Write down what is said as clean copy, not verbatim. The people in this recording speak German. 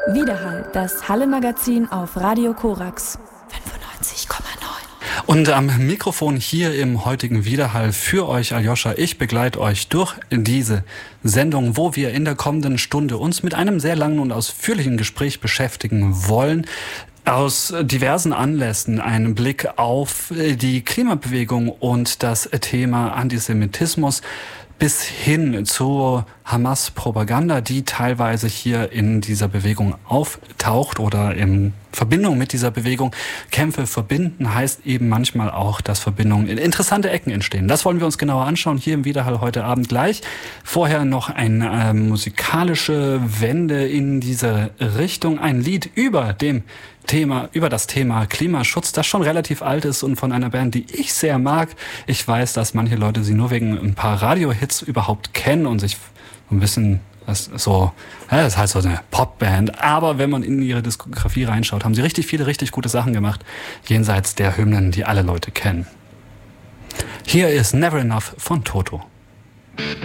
Widerhall, das Halle-Magazin auf Radio Korax 95,9. Und am Mikrofon hier im heutigen Widerhall für euch Aljoscha. Ich begleite euch durch diese Sendung, wo wir in der kommenden Stunde uns mit einem sehr langen und ausführlichen Gespräch beschäftigen wollen. Aus diversen Anlässen einen Blick auf die Klimabewegung und das Thema Antisemitismus bis hin zur Hamas-Propaganda, die teilweise hier in dieser Bewegung auftaucht oder in Verbindung mit dieser Bewegung. Kämpfe verbinden heißt eben manchmal auch, dass Verbindungen in interessante Ecken entstehen. Das wollen wir uns genauer anschauen hier im Widerhall heute Abend gleich. Vorher noch eine musikalische Wende in diese Richtung. Ein Lied über das Thema Klimaschutz, das schon relativ alt ist und von einer Band, die ich sehr mag. Ich weiß, dass manche Leute sie nur wegen ein paar Radio-Hits überhaupt kennen und sich so ein bisschen das ist halt so eine Popband. Aber wenn man in ihre Diskografie reinschaut, haben sie richtig viele, richtig gute Sachen gemacht, jenseits der Hymnen, die alle Leute kennen. Hier ist Never Enough von Toto.